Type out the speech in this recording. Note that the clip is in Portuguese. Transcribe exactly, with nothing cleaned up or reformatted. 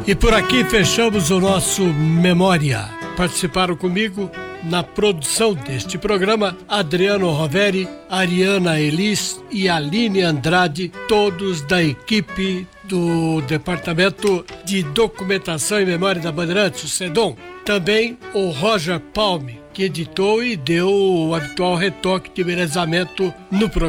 E por aqui fechamos o nosso Memória. Participaram comigo na produção deste programa Adriano Roveri, Ariana Elis e Aline Andrade, todos da equipe do Departamento de Documentação e Memória da Bandeirantes, o SEDOM. Também o Roger Palme, que editou e deu o habitual retoque de embelezamento no programa.